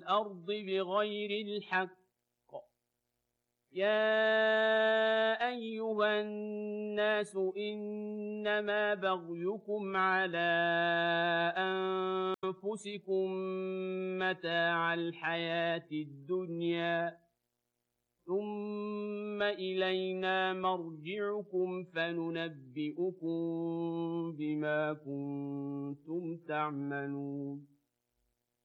الأرض بغير الحق يا أيها الناس إنما بغيكم على أنفسكم متاع الحياة الدنيا ثم إلينا مرجعكم فننبئكم بما كنتم تعملون